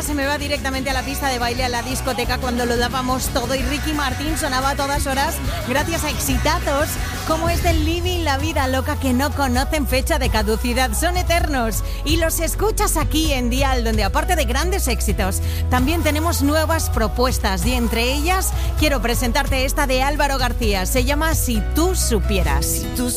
se me va directamente a la pista de baile, a la discoteca, cuando lo dábamos todo, y Ricky Martin sonaba a todas horas gracias a exitazos como este Living la vida loca, que no conocen fecha de caducidad, son eternos, y los escuchas aquí en Dial, donde aparte de grandes éxitos también tenemos nuevas propuestas, y entre ellas quiero presentarte esta de Álvaro García. Se llama Si tú supieras. Si tú